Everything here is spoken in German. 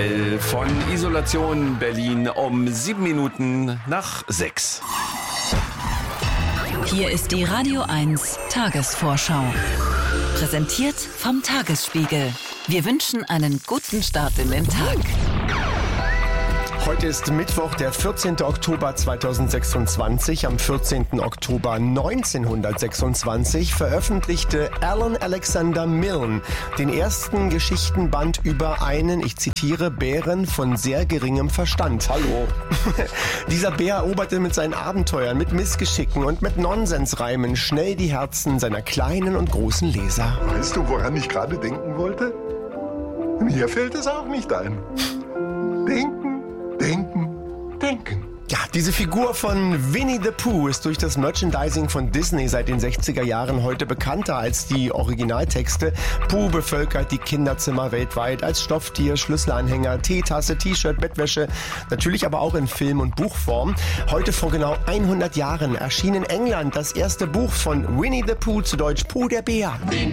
Aktuell von Isolation Berlin um 7 Minuten nach 6. Hier ist die Radio 1 Tagesvorschau. Präsentiert vom Tagesspiegel. Wir wünschen einen guten Start in den Tag. Heute ist Mittwoch, der 14. Oktober 2026. Am 14. Oktober 1926 veröffentlichte Alan Alexander Milne den ersten Geschichtenband über einen, ich zitiere, Bären von sehr geringem Verstand. Hallo. Dieser Bär eroberte mit seinen Abenteuern, mit Missgeschicken und mit Nonsensreimen schnell die Herzen seiner kleinen und großen Leser. Weißt du, woran ich gerade denken wollte? Mir fällt es auch nicht ein. Denken, denken, denken. Ja, diese Figur von Winnie the Pooh ist durch das Merchandising von Disney seit den 60er Jahren heute bekannter als die Originaltexte. Pooh bevölkert die Kinderzimmer weltweit als Stofftier, Schlüsselanhänger, Teetasse, T-Shirt, Bettwäsche, natürlich aber auch in Film- und Buchform. Heute vor genau 100 Jahren erschien in England das erste Buch von Winnie the Pooh, zu Deutsch Pooh der Bär. Winnie